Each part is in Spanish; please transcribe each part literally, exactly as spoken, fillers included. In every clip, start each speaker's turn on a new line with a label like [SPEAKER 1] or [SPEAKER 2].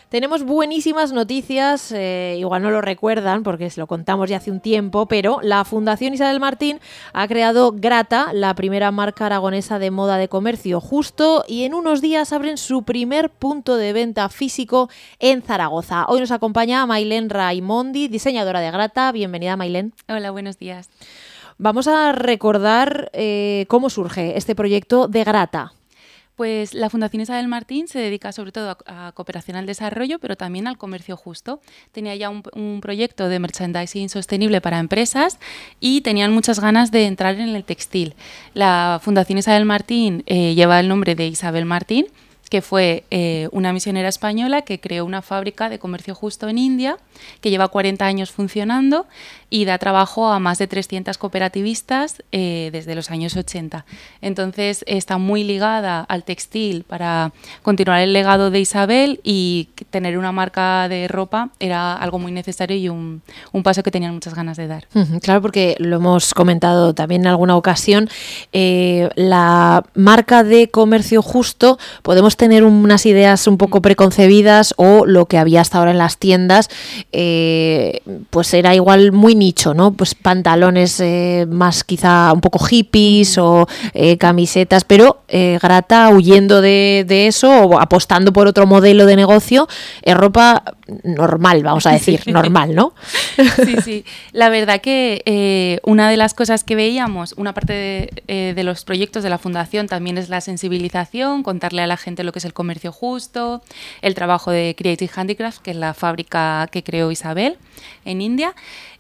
[SPEAKER 1] Tenemos buenísimas noticias, eh, igual no lo recuerdan porque se lo contamos ya hace un tiempo, pero la Fundación Isabel Martín ha creado Grata, la primera marca aragonesa de moda de comercio justo, y en unos días abren su primer punto de venta físico en Zaragoza. Hoy nos acompaña Mailén Raimondi, diseñadora de Grata. Bienvenida, Mailén.
[SPEAKER 2] Hola, buenos días.
[SPEAKER 1] Vamos a recordar eh, cómo surge este proyecto de Grata.
[SPEAKER 2] Pues la Fundación Isabel Martín se dedica sobre todo a, a cooperación al desarrollo, pero también al comercio justo. Tenía ya un, un proyecto de merchandising sostenible para empresas y tenían muchas ganas de entrar en el textil. La Fundación Isabel Martín eh, lleva el nombre de Isabel Martín, que fue eh, una misionera española que creó una fábrica de comercio justo en India, que lleva cuarenta años funcionando y da trabajo a más de trescientas cooperativistas eh, desde los años ochenta. Entonces está muy ligada al textil para continuar el legado de Isabel, y tener una marca de ropa era algo muy necesario y un, un paso que tenían muchas ganas de dar.
[SPEAKER 1] Uh-huh, claro, porque lo hemos comentado también en alguna ocasión, eh, la marca de comercio justo, podemos tener unas ideas un poco preconcebidas, o lo que había hasta ahora en las tiendas, eh, pues era igual muy nicho, ¿no? Pues pantalones eh, más quizá un poco hippies, o eh, camisetas, pero eh, Grata, huyendo de, de eso o apostando por otro modelo de negocio, es ropa normal, vamos a decir, sí. normal, ¿no?
[SPEAKER 2] Sí, sí. La verdad que eh, una de las cosas que veíamos, una parte de, eh, de los proyectos de la Fundación también es la sensibilización, contarle a la gente lo que es el comercio justo, el trabajo de Creative Handicraft, que es la fábrica que creó Isabel en India,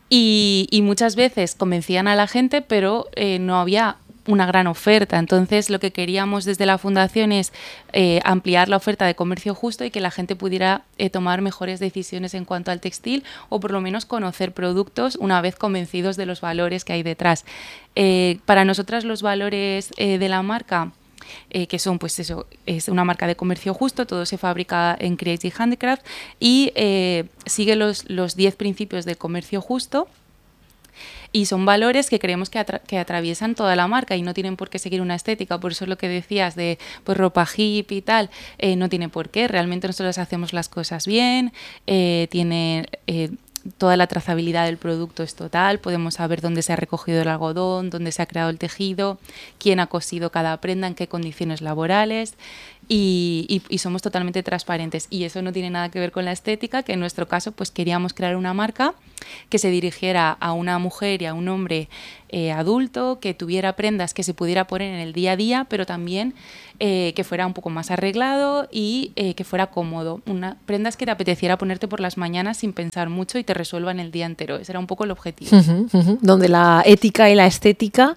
[SPEAKER 2] y, y muchas veces convencían a la gente, pero eh, no había una gran oferta. Entonces lo que queríamos desde la Fundación es eh, ampliar la oferta de comercio justo y que la gente pudiera eh, tomar mejores decisiones en cuanto al textil, o por lo menos conocer productos una vez convencidos de los valores que hay detrás. Eh, para nosotras los valores eh, de la marca, Eh, que son, pues eso, es una marca de comercio justo, todo se fabrica en Creative Handicraft y eh, sigue los, los diez principios del comercio justo, y son valores que creemos que, atra- que atraviesan toda la marca y no tienen por qué seguir una estética. Por eso lo que decías de pues, ropa hippie y tal, eh, no tiene por qué. Realmente nosotros hacemos las cosas bien, eh, tiene... Eh, toda la trazabilidad del producto es total, podemos saber dónde se ha recogido el algodón, dónde se ha creado el tejido, quién ha cosido cada prenda, en qué condiciones laborales, y, y, y somos totalmente transparentes, y eso no tiene nada que ver con la estética, que en nuestro caso pues queríamos crear una marca que se dirigiera a una mujer y a un hombre eh, adulto, que tuviera prendas que se pudiera poner en el día a día, pero también eh, que fuera un poco más arreglado y eh, que fuera cómodo. Una, prendas que te apeteciera ponerte por las mañanas sin pensar mucho y te resuelvan el día entero. Ese era un poco el objetivo.
[SPEAKER 1] Uh-huh, uh-huh. Donde la ética y la estética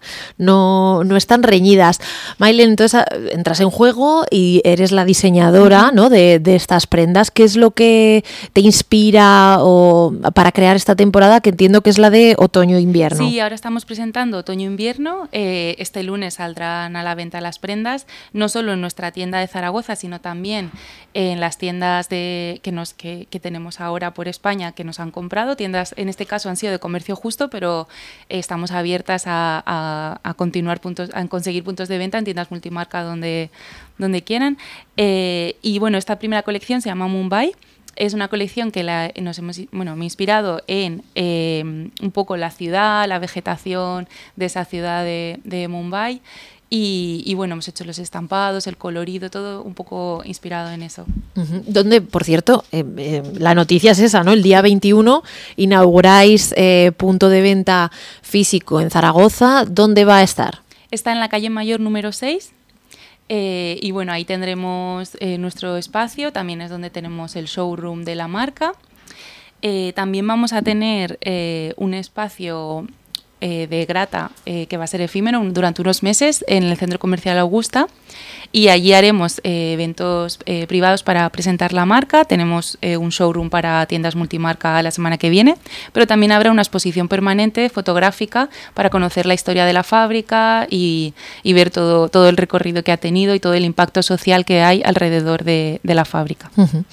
[SPEAKER 1] no, no están reñidas. Mailén, entonces entras en juego y eres la diseñadora, uh-huh. ¿no? de, de estas prendas. ¿Qué es lo que te inspira o, para crear esta temporada, que entiendo que es la de otoño-invierno?
[SPEAKER 2] Sí, ahora estamos presentando otoño-invierno. Eh, este lunes saldrán a la venta las prendas, no solo en nuestra tienda de Zaragoza, sino también en las tiendas de, que, nos, que, que tenemos ahora por España, que nos han comprado. Tiendas, en este caso, han sido de comercio justo, pero eh, estamos abiertas a, a, a continuar puntos, a conseguir puntos de venta en tiendas multimarca donde, donde quieran. Eh, y bueno, esta primera colección se llama Mumbai. Es una colección que la, nos hemos bueno, me he inspirado en eh, un poco la ciudad, la vegetación de esa ciudad de, de Mumbai. Y, y bueno, hemos hecho los estampados, el colorido, todo un poco inspirado en eso.
[SPEAKER 1] Uh-huh. Donde, por cierto, eh, eh, la noticia es esa, ¿no? El día veintiuno inauguráis eh, punto de venta físico en Zaragoza. ¿Dónde va a estar?
[SPEAKER 2] Está en la calle Mayor número seis. Eh, y bueno, ahí tendremos eh, nuestro espacio, también es donde tenemos el showroom de la marca. Eh, también vamos a tener eh, un espacio eh, de Grata eh, que va a ser efímero durante unos meses en el Centro Comercial Augusta, y allí haremos eh, eventos eh, privados para presentar la marca. Tenemos eh, un showroom para tiendas multimarca la semana que viene, pero también habrá una exposición permanente fotográfica para conocer la historia de la fábrica y, y ver todo, todo el recorrido que ha tenido y todo el impacto social que hay alrededor de, de la fábrica.
[SPEAKER 1] Uh-huh.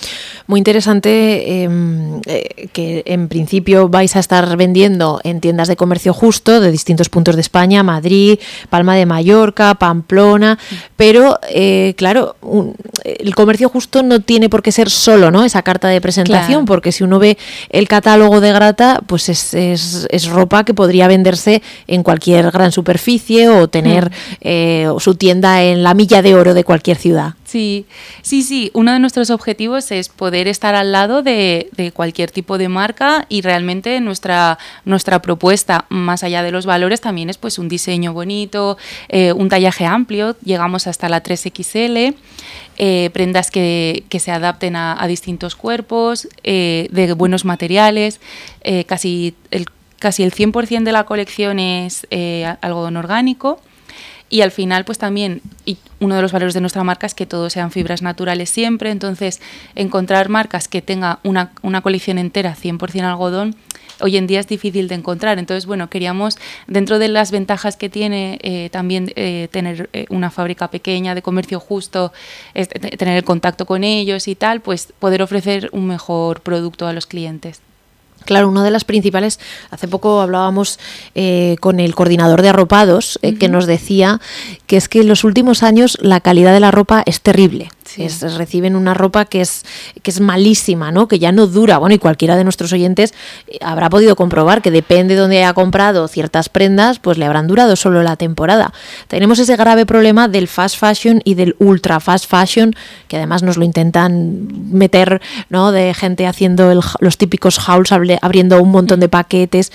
[SPEAKER 1] Muy interesante eh, eh, que en principio vais a estar vendiendo en tiendas de comercio justo de distintos puntos de España, Madrid, Palma de Mallorca, Pamplona, pero eh, claro, un, el comercio justo no tiene por qué ser solo, ¿no?, esa carta de presentación, claro. Porque si uno ve el catálogo de Grata, pues es, es, es ropa que podría venderse en cualquier gran superficie o tener mm. eh, su tienda en la milla de oro de cualquier ciudad.
[SPEAKER 2] Sí, sí, sí. Uno de nuestros objetivos es poder estar al lado de, de cualquier tipo de marca y realmente nuestra, nuestra propuesta, más allá de los valores, también es pues un diseño bonito, eh, un tallaje amplio, llegamos hasta la tres equis ele, eh, prendas que, que se adapten a, a distintos cuerpos, eh, de buenos materiales, eh, casi el, casi el cien por ciento de la colección es eh, algodón orgánico. Y al final, pues también, y uno de los valores de nuestra marca es que todos sean fibras naturales siempre, entonces encontrar marcas que tenga una, una colección entera cien por ciento algodón, hoy en día es difícil de encontrar. Entonces, bueno, queríamos, dentro de las ventajas que tiene eh, también eh, tener eh, una fábrica pequeña de comercio justo, es, tener el contacto con ellos y tal, pues poder ofrecer un mejor producto a los clientes.
[SPEAKER 1] Claro, una de las principales, hace poco hablábamos eh, con el coordinador de arropados, eh, uh-huh. que nos decía que es que en los últimos años la calidad de la ropa es terrible. Sí. Es, reciben una ropa que es que es malísima, ¿no?, que ya no dura. Bueno, y cualquiera de nuestros oyentes habrá podido comprobar que depende de dónde haya comprado ciertas prendas, pues le habrán durado solo la temporada. Tenemos ese grave problema del fast fashion y del ultra fast fashion, que además nos lo intentan meter, ¿no?, de gente haciendo el, los típicos hauls, abriendo un montón de paquetes,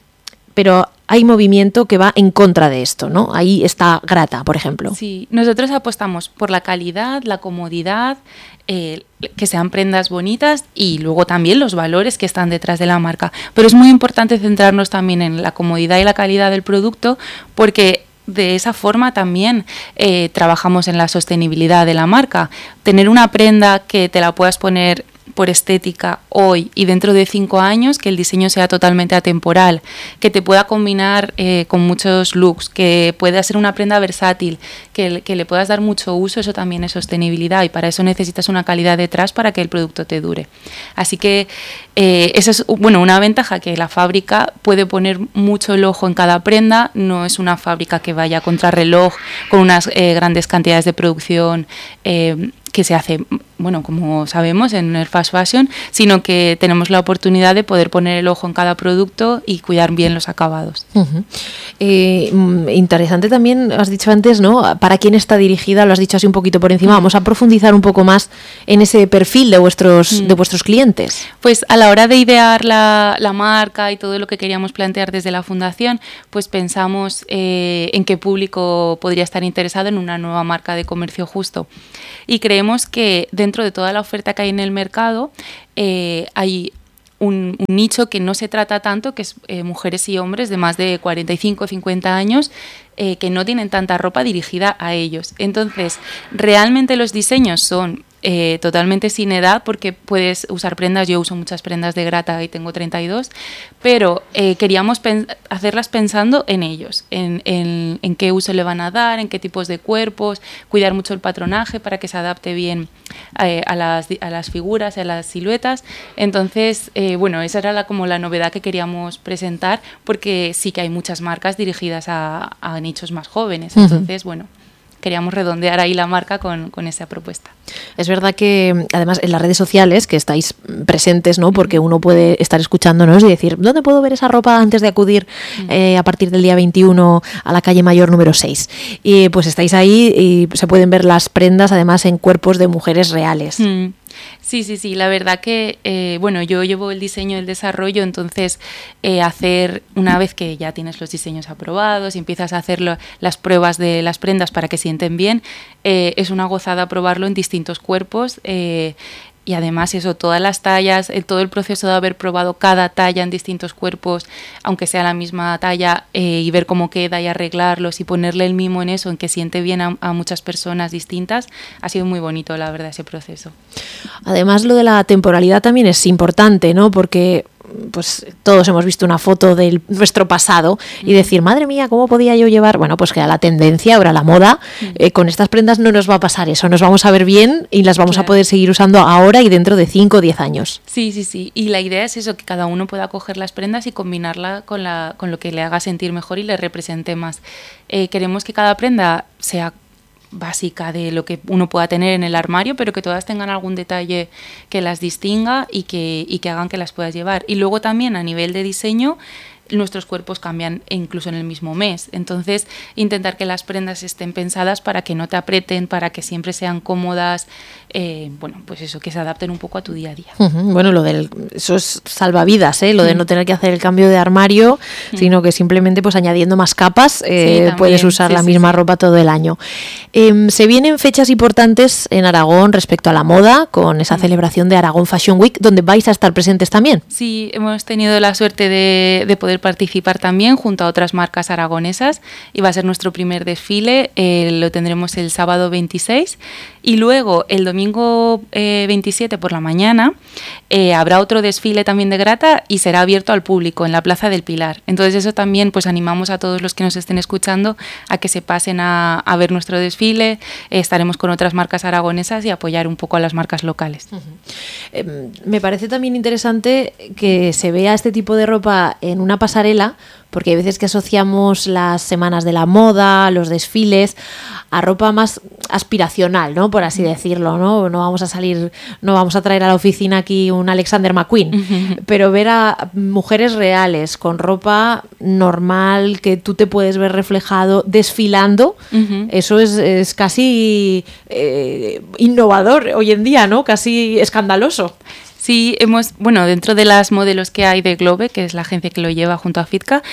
[SPEAKER 1] pero hay movimiento que va en contra de esto, ¿no? Ahí está Grata, por ejemplo.
[SPEAKER 2] Sí, nosotros apostamos por la calidad, la comodidad, eh, que sean prendas bonitas y luego también los valores que están detrás de la marca. Pero es muy importante centrarnos también en la comodidad y la calidad del producto, porque de esa forma también eh, trabajamos en la sostenibilidad de la marca. Tener una prenda que te la puedas poner por estética hoy y dentro de cinco años, que el diseño sea totalmente atemporal, que te pueda combinar eh, con muchos looks, que pueda ser una prenda versátil, que, que le puedas dar mucho uso, eso también es sostenibilidad y para eso necesitas una calidad detrás para que el producto te dure. Así que eh, esa es bueno, una ventaja, que la fábrica puede poner mucho el ojo en cada prenda, no es una fábrica que vaya a contrarreloj con unas eh, grandes cantidades de producción eh, que se hace, bueno, como sabemos, en el fast fashion, sino que tenemos la oportunidad de poder poner el ojo en cada producto y cuidar bien los acabados.
[SPEAKER 1] Uh-huh. Eh, interesante también, has dicho antes, ¿no?, para quién está dirigida, lo has dicho así un poquito por encima. Vamos a profundizar un poco más en ese perfil de vuestros, mm. de vuestros clientes.
[SPEAKER 2] Pues a la hora de idear la, la marca y todo lo que queríamos plantear desde la fundación, pues pensamos eh, en qué público podría estar interesado en una nueva marca de comercio justo. Y creemos que dentro de toda la oferta que hay en el mercado eh, hay un, un nicho que no se trata tanto, que es eh, mujeres y hombres de más de cuarenta y cinco o cincuenta años eh, que no tienen tanta ropa dirigida a ellos. Entonces, realmente los diseños son Eh, totalmente sin edad, porque puedes usar prendas, yo uso muchas prendas de Grata y tengo treinta y dos, pero eh, queríamos pen- hacerlas pensando en ellos, en, en, en qué uso le van a dar, en qué tipos de cuerpos, cuidar mucho el patronaje para que se adapte bien eh, a, las, a las figuras, a las siluetas. Entonces, eh, bueno, esa era la, como la novedad que queríamos presentar, porque sí que hay muchas marcas dirigidas a, a nichos más jóvenes. Entonces, uh-huh. bueno, queríamos redondear ahí la marca con, con esa propuesta.
[SPEAKER 1] Es verdad que, además, en las redes sociales, que estáis presentes, ¿no?, porque uno puede estar escuchándonos y decir, ¿dónde puedo ver esa ropa antes de acudir eh, a partir del día veintiuno a la calle Mayor número seis? Y pues estáis ahí y se pueden ver las prendas, además, en cuerpos de mujeres reales.
[SPEAKER 2] Mm. Sí, sí, sí, la verdad que, eh, bueno, yo llevo el diseño y el desarrollo, entonces eh, hacer, una vez que ya tienes los diseños aprobados y empiezas a hacer lo, las pruebas de las prendas para que sienten bien, eh, es una gozada probarlo en distintos cuerpos, eh, y además eso, todas las tallas, el, todo el proceso de haber probado cada talla en distintos cuerpos, aunque sea la misma talla, eh, y ver cómo queda y arreglarlos y ponerle el mimo en eso, en que siente bien a, a muchas personas distintas, ha sido muy bonito, la verdad, ese proceso.
[SPEAKER 1] Además, lo de la temporalidad también es importante, ¿no? Porque pues todos hemos visto una foto de nuestro pasado y decir, madre mía, ¿cómo podía yo llevar? Bueno, pues que a la tendencia, ahora la moda, eh, con estas prendas no nos va a pasar eso, nos vamos a ver bien y las vamos claro. a poder seguir usando ahora y dentro de cinco o diez años.
[SPEAKER 2] Sí, sí, sí. Y la idea es eso, que cada uno pueda coger las prendas y combinarla con, la, con lo que le haga sentir mejor y le represente más. Eh, queremos que cada prenda sea básica de lo que uno pueda tener en el armario, pero que todas tengan algún detalle que las distinga y que, y que hagan que las puedas llevar. Y luego también a nivel de diseño, nuestros cuerpos cambian incluso en el mismo mes. Entonces, intentar que las prendas estén pensadas para que no te aprieten, para que siempre sean cómodas, eh, bueno, pues eso, que se adapten un poco a tu día a día.
[SPEAKER 1] Uh-huh. Bueno, lo del, eso es salvavidas, ¿eh? Lo de no tener que hacer el cambio de armario, uh-huh. sino que simplemente pues añadiendo más capas eh, sí, puedes usar sí, la sí, misma sí. ropa todo el año. Eh, se vienen fechas importantes en Aragón respecto a la moda, con esa uh-huh. celebración de Aragón Fashion Week, donde vais a estar presentes también.
[SPEAKER 2] Sí, hemos tenido la suerte de, de poder participar también junto a otras marcas aragonesas y va a ser nuestro primer desfile, eh, lo tendremos el sábado veintiséis y luego el domingo eh, veintisiete por la mañana eh, habrá otro desfile también de grata y será abierto al público en la Plaza del Pilar. Entonces eso también pues animamos a todos los que nos estén escuchando a que se pasen a, a ver nuestro desfile, eh, estaremos con otras marcas aragonesas y apoyar un poco a las marcas locales.
[SPEAKER 1] Uh-huh. eh, me parece también interesante que se vea este tipo de ropa en una pasarela, porque hay veces que asociamos las semanas de la moda, los desfiles, a ropa más aspiracional, ¿no? Por así decirlo, ¿no? No vamos a salir, no vamos a traer a la oficina aquí un Alexander McQueen, uh-huh. pero ver a mujeres reales con ropa normal, que tú te puedes ver reflejado desfilando, uh-huh. eso es, es casi eh, innovador hoy en día, ¿no? Casi escandaloso.
[SPEAKER 2] Sí, hemos, bueno, dentro de las modelos que hay de Globe, que es la agencia que lo lleva junto a Fitka,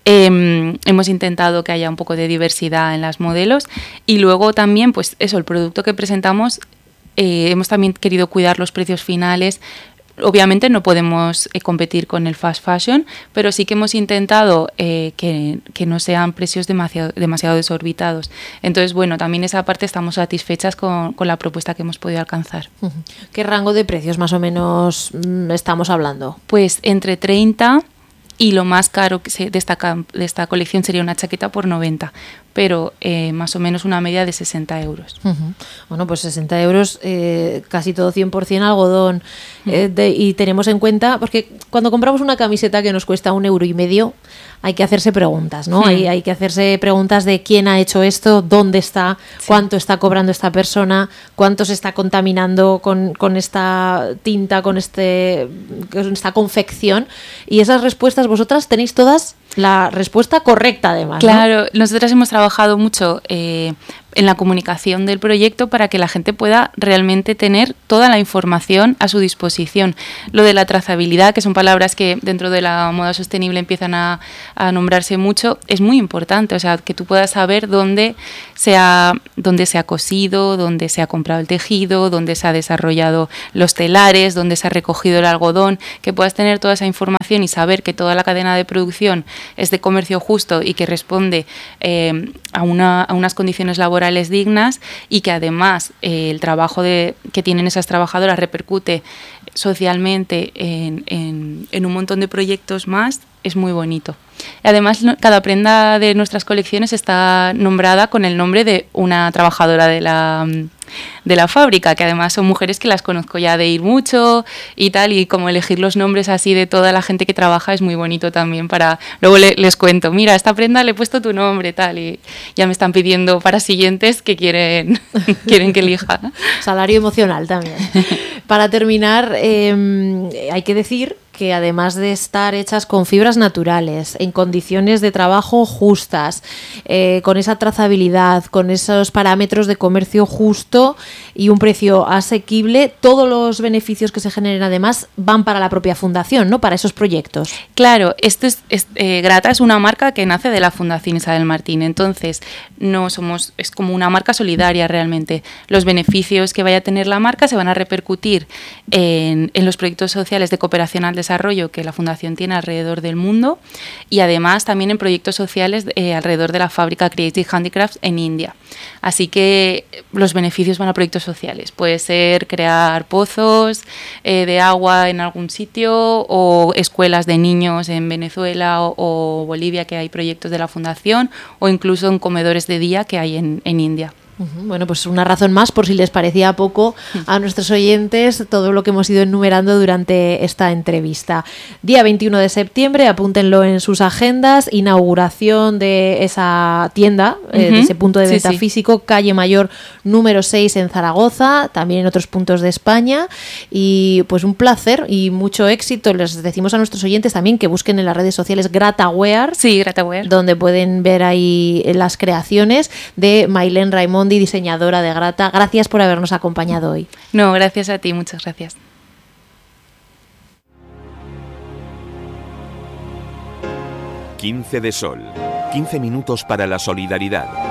[SPEAKER 2] eh, hemos intentado que haya un poco de diversidad en las modelos y luego también, pues eso, el producto que presentamos, eh, hemos también querido cuidar los precios finales. Obviamente no podemos eh, competir con el fast fashion, pero sí que hemos intentado eh, que, que no sean precios demasiado, demasiado desorbitados. Entonces, bueno, también esa parte estamos satisfechas con, con la propuesta que hemos podido alcanzar.
[SPEAKER 1] ¿Qué rango de precios más o menos mmm, estamos hablando?
[SPEAKER 2] Pues entre treinta y lo más caro que se, de, esta, de esta colección sería una chaqueta por noventa, pero eh, más o menos una media de sesenta euros.
[SPEAKER 1] Uh-huh. Bueno, pues sesenta euros, eh, casi todo cien por ciento algodón. Uh-huh. eh, de, y tenemos en cuenta, porque cuando compramos una camiseta que nos cuesta un euro y medio, hay que hacerse preguntas, ¿no? Uh-huh. Hay, hay que hacerse preguntas de quién ha hecho esto, dónde está, sí. cuánto está cobrando esta persona, cuánto se está contaminando con, con esta tinta, con, este, con esta confección. Y esas respuestas, vosotras tenéis todas la respuesta correcta, además.
[SPEAKER 2] Claro, ¿no? Nosotras hemos trabajado mucho eh, en la comunicación del proyecto para que la gente pueda realmente tener toda la información a su disposición. Lo de la trazabilidad, que son palabras que dentro de la moda sostenible empiezan a, a nombrarse mucho, es muy importante. O sea, que tú puedas saber dónde se ha, dónde se ha cosido, dónde se ha comprado el tejido, dónde se ha desarrollado los telares, dónde se ha recogido el algodón, que puedas tener toda esa información y saber que toda la cadena de producción es de comercio justo y que responde eh, a, una, a unas condiciones laborales dignas y que además eh, el trabajo de, que tienen esas trabajadoras repercute socialmente en, en, en un montón de proyectos más, es muy bonito. Además, cada prenda de nuestras colecciones está nombrada con el nombre de una trabajadora de la, de la fábrica, que además son mujeres que las conozco ya de ir mucho y tal, y como elegir los nombres así de toda la gente que trabaja es muy bonito también para... Luego le, les cuento, mira, a esta prenda le he puesto tu nombre, tal, y ya me están pidiendo para siguientes que quieren, quieren que elija.
[SPEAKER 1] Salario emocional también. Para terminar, eh, hay que decir que además de estar hechas con fibras naturales, en condiciones de trabajo justas, eh, con esa trazabilidad, con esos parámetros de comercio justo y un precio asequible, todos los beneficios que se generen además van para la propia fundación, ¿no? Para esos proyectos.
[SPEAKER 2] Claro, esto es, es eh, Grata es una marca que nace de la Fundación Isabel Martín, entonces no somos, es como una marca solidaria realmente. Los beneficios que vaya a tener la marca se van a repercutir en, en los proyectos sociales de cooperación al desarrollo desarrollo que la Fundación tiene alrededor del mundo y además también en proyectos sociales eh, alrededor de la fábrica Creative Handicrafts en India. Así que los beneficios van a proyectos sociales. Puede ser crear pozos eh, de agua en algún sitio o escuelas de niños en Venezuela o, o Bolivia, que hay proyectos de la Fundación, o incluso en comedores de día que hay en, en India.
[SPEAKER 1] Bueno, pues una razón más, por si les parecía poco a nuestros oyentes, todo lo que hemos ido enumerando durante esta entrevista. Día veintiuno de septiembre, apúntenlo en sus agendas, inauguración de esa tienda, uh-huh. eh, de ese punto de venta sí, sí. físico, calle Mayor número seis en Zaragoza, también en otros puntos de España. Y pues un placer y mucho éxito. Les decimos a nuestros oyentes también que busquen en las redes sociales Grataware,
[SPEAKER 2] sí, Grataware,
[SPEAKER 1] donde pueden ver ahí las creaciones de Mailén Raimondi, diseñadora de Grata. Gracias por habernos acompañado hoy.
[SPEAKER 2] No, gracias a ti, muchas gracias.
[SPEAKER 3] quince de Sol, quince minutos para la solidaridad.